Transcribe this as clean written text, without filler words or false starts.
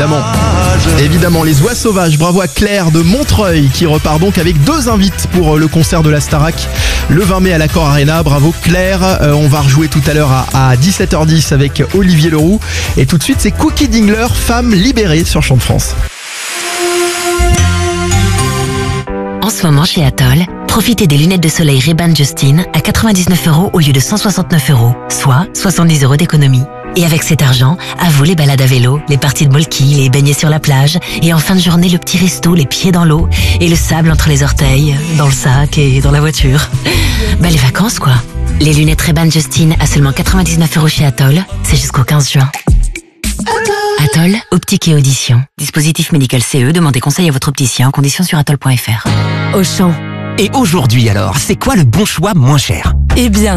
Évidemment, les oies sauvages. Bravo à Claire de Montreuil qui repart donc avec 2 invites pour le concert de la Starac le 20 mai à l'Accor Arena. Bravo Claire. On va rejouer tout à l'heure à 17h10 avec Olivier Leroux. Et tout de suite, c'est Cookie Dingler, femme libérée sur Chant de France. En ce moment chez Atoll, profitez des lunettes de soleil Ray-Ban Justin à 99 € au lieu de 169 €, soit 70 € d'économie. Et avec cet argent, à vous les balades à vélo, les parties de molki, les baignets sur la plage, et en fin de journée le petit resto, les pieds dans l'eau, et le sable entre les orteils, dans le sac et dans la voiture. Bah les vacances quoi. Les lunettes Ray-Ban Justin à seulement 99 € chez Atoll, c'est jusqu'au 15 juin. Atoll, optique et audition. Dispositif médical CE, demandez conseil à votre opticien en conditions sur atoll.fr. Auchan. Et aujourd'hui alors, c'est quoi le bon choix moins cher ? Eh bien,